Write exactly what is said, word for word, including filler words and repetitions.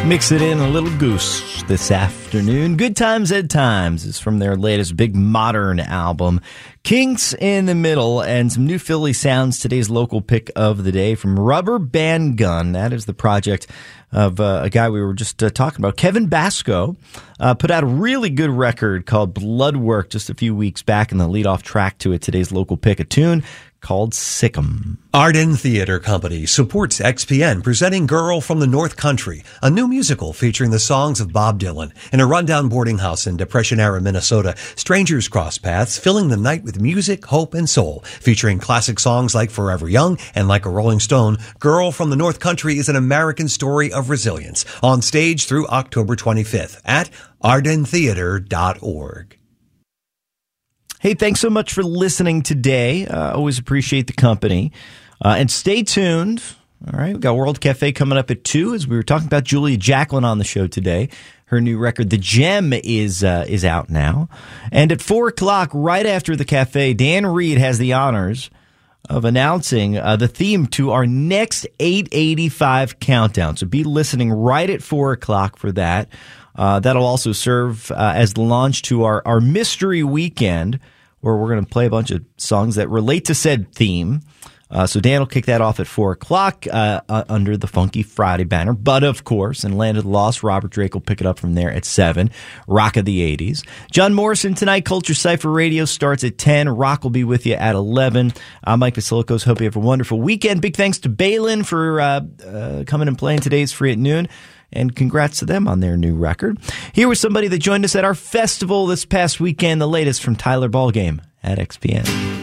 Mix it in a little goose this afternoon. Good Times at Times is from their latest big modern album, Kinks in the Middle, and some new Philly sounds. Today's local pick of the day from Rubber Band Gun. That is the project of uh, a guy we were just uh, talking about. Kevin Basco uh, put out a really good record called Bloodwork just a few weeks back, and the lead-off track to it, today's local pick, a tune called Sick'em. Arden Theater Company supports X P N, presenting Girl from the North Country, a new musical featuring the songs of Bob Dylan. In a rundown boarding house in Depression-era Minnesota, strangers cross paths, filling the night with music, hope, and soul. Featuring classic songs like Forever Young and Like a Rolling Stone, Girl from the North Country is an American story of resilience. On stage through October twenty-fifth at arden theater dot org. Hey, thanks so much for listening today. Uh, always appreciate the company. Uh, and stay tuned. All right, we've got World Cafe coming up at two, as we were talking about Julia Jacklin on the show today. Her new record, The Gem, is uh, is out now. And at four o'clock, right after the cafe, Dan Reed has the honors of announcing uh, the theme to our next eight eighty-five countdown. So be listening right at four o'clock for that. Uh, that'll also serve uh, as the launch to our, our Mystery Weekend, where we're going to play a bunch of songs that relate to said theme. Uh, so Dan will kick that off at four o'clock uh, uh, under the Funky Friday banner. But, of course, in Land of the Lost, Robert Drake will pick it up from there at seven. Rock of the eighties. John Morrison tonight, Culture Cypher Radio starts at ten. Rock will be with you at eleven. I'm Mike Basilikos. Hope you have a wonderful weekend. Big thanks to Balin for uh, uh, coming and playing today's Free at Noon. And congrats to them on their new record. Here was somebody that joined us at our festival this past weekend, the latest from Tyler Ballgame at X P N.